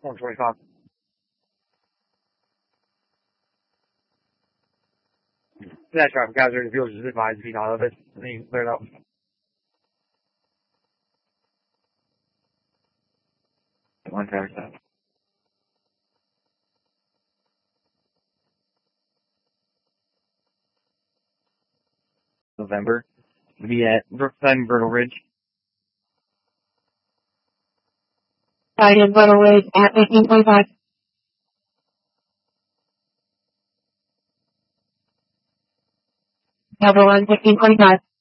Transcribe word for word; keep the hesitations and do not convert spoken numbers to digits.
one twenty-five. That traffic hazard, if you'll just advise me not of it, and then you can clear it up. One driver stop. November. We'll be at Brookside and Myrtle Ridge. Side and Myrtle Ridge at fifteen twenty-five. Double one, fifteen twenty-five.